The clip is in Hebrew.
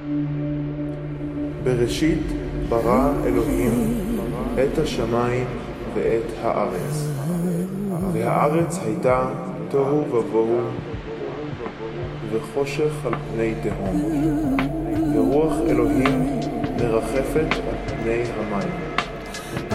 בראשית ברא אלוהים את השמיים ואת הארץ, והארץ הייתה תוהו ובוהו וחושך על פני תהום, ורוח אלוהים מרחפת על פני המים.